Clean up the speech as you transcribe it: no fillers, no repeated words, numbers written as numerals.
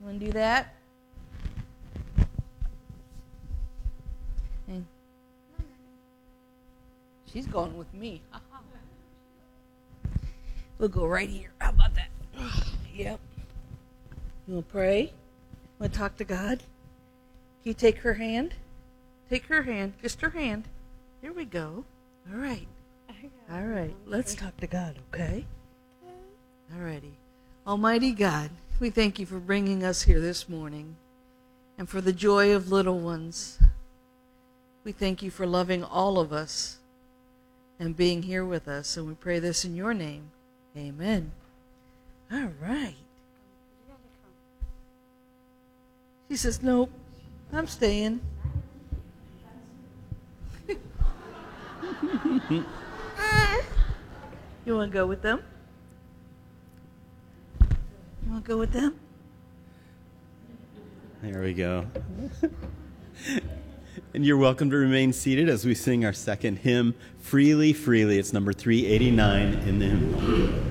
Want to do that? And she's going with me. We'll go right here. How about that? Yep. You want to pray? Want to talk to God? Can you take her hand? Take her hand. Just her hand. Here we go. All right. All right. Let's talk to God, okay? All righty. Almighty God, we thank you for bringing us here this morning and for the joy of little ones. We thank you for loving all of us and being here with us. And we pray this in your name. Amen. All right. She says, nope, I'm staying. You want to go with them? You want to go with them? There we go. And you're welcome to remain seated as we sing our second hymn, Freely, Freely. It's number 389 in the hymnal.